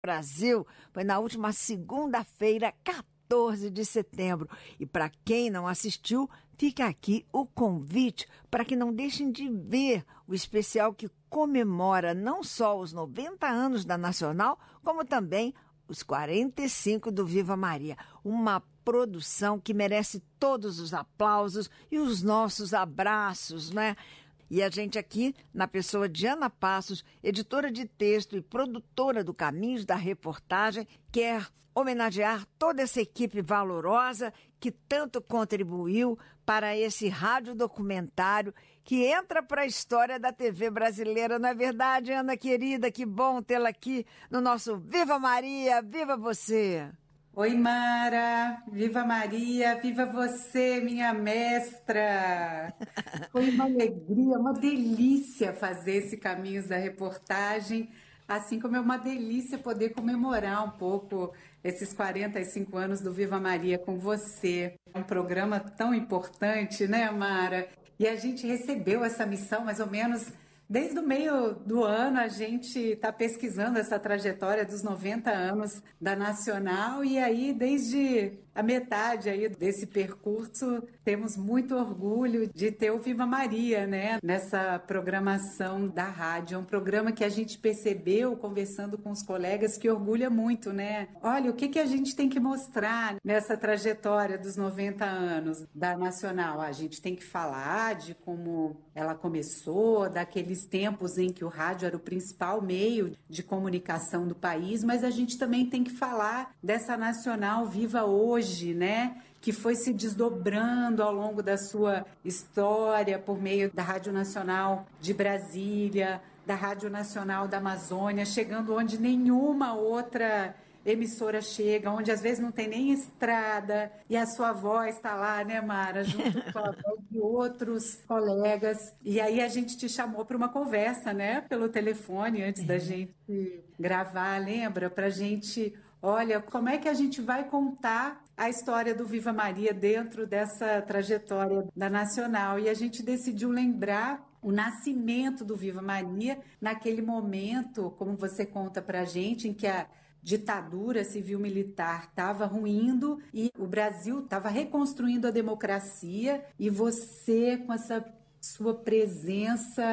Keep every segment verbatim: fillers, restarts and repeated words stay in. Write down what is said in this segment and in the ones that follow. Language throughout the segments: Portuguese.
Brasil foi na última segunda-feira, quatorze de setembro. E para quem não assistiu, fica aqui o convite para que não deixem de ver o especial que comemora não só os noventa anos da Nacional, como também os quarenta e cinco do Viva Maria. Uma produção que merece todos os aplausos e os nossos abraços, né? E a gente aqui, na pessoa de Ana Passos, editora de texto e produtora do Caminhos da Reportagem, quer homenagear toda essa equipe valorosa que tanto contribuiu para esse radiodocumentário que entra para a história da T V brasileira. Não é verdade, Ana querida? Que bom tê-la aqui no nosso Viva Maria! Viva você! Oi, Mara! Viva Maria! Viva você, minha mestra! Foi uma alegria, uma delícia fazer esse Caminhos da Reportagem, assim como é uma delícia poder comemorar um pouco esses quarenta e cinco anos do Viva Maria com você. É um programa tão importante, né, Mara? E a gente recebeu essa missão mais ou menos desde o meio do ano. A gente está pesquisando essa trajetória dos noventa anos da Nacional e aí desde a metade aí desse percurso temos muito orgulho de ter o Viva Maria, né, nessa programação da rádio. É um programa que a gente percebeu conversando com os colegas que orgulha muito, né? Olha, o que, que a gente tem que mostrar nessa trajetória dos noventa anos da Nacional? A gente tem que falar de como ela começou, daqueles tempos em que o rádio era o principal meio de comunicação do país, mas a gente também tem que falar dessa Nacional viva hoje, né? Que foi se desdobrando ao longo da sua história por meio da Rádio Nacional de Brasília, da Rádio Nacional da Amazônia, chegando onde nenhuma outra emissora chega, onde às vezes não tem nem estrada e a sua voz está lá, né, Mara, junto com a voz de outros colegas. E aí a gente te chamou para uma conversa, né, pelo telefone antes da gente gravar, lembra? Para a gente, olha, como é que a gente vai contar a história do Viva Maria dentro dessa trajetória da Nacional. E a gente decidiu lembrar o nascimento do Viva Maria naquele momento, como você conta para a gente, em que a ditadura civil-militar estava ruindo e o Brasil estava reconstruindo a democracia, e você, com essa sua presença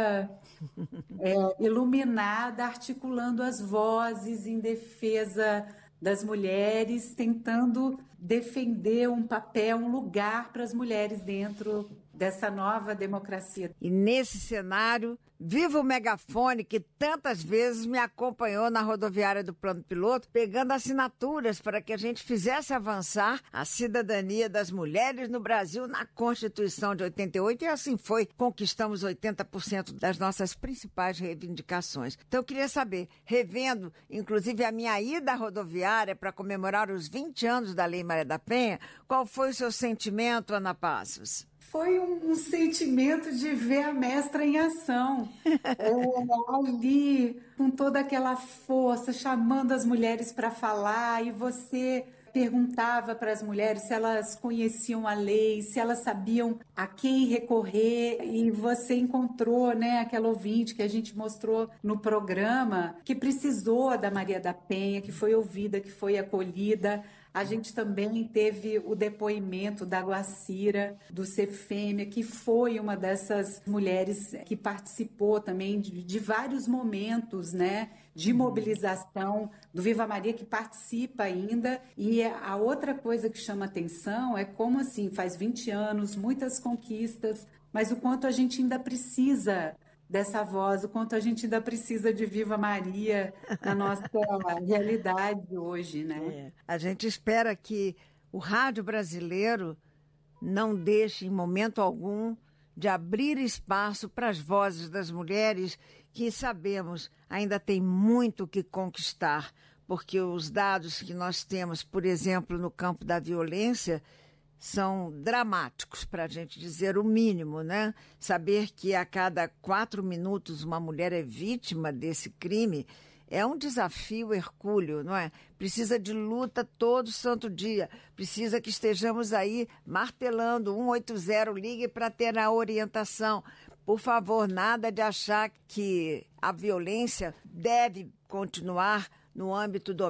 é, iluminada, articulando as vozes em defesa das mulheres, tentando defender um papel, um lugar para as mulheres dentro dessa nova democracia. E nesse cenário, viva o megafone que tantas vezes me acompanhou na rodoviária do Plano Piloto, pegando assinaturas para que a gente fizesse avançar a cidadania das mulheres no Brasil na Constituição de oitenta e oito, e assim foi, conquistamos oitenta por cento das nossas principais reivindicações. Então eu queria saber, revendo inclusive a minha ida à rodoviária para comemorar os vinte anos da Lei Maria da Penha, qual foi o seu sentimento, Ana Passos? Foi um, um sentimento de ver a mestra em ação, é, ali, com toda aquela força, chamando as mulheres para falar, e você perguntava para as mulheres se elas conheciam a lei, se elas sabiam a quem recorrer, e você encontrou, né, aquela ouvinte que a gente mostrou no programa, que precisou da Maria da Penha, que foi ouvida, que foi acolhida. A gente também teve o depoimento da Guacira, do Cefêmea, que foi uma dessas mulheres que participou também de, de vários momentos, né, de mobilização do Viva Maria, que participa ainda. E a outra coisa que chama atenção é como, assim, faz vinte anos, muitas conquistas, mas o quanto a gente ainda precisa dessa voz, o quanto a gente ainda precisa de Viva Maria na nossa realidade hoje, né? É. A gente espera que o rádio brasileiro não deixe em momento algum de abrir espaço para as vozes das mulheres, que sabemos ainda tem muito que conquistar, porque os dados que nós temos, por exemplo, no campo da violência, são dramáticos, para a gente dizer o mínimo, né? Saber que a cada quatro minutos uma mulher é vítima desse crime é um desafio hercúleo, não é? Precisa de luta todo santo dia, precisa que estejamos aí martelando um oito zero, ligue para ter a orientação. Por favor, nada de achar que a violência deve continuar no âmbito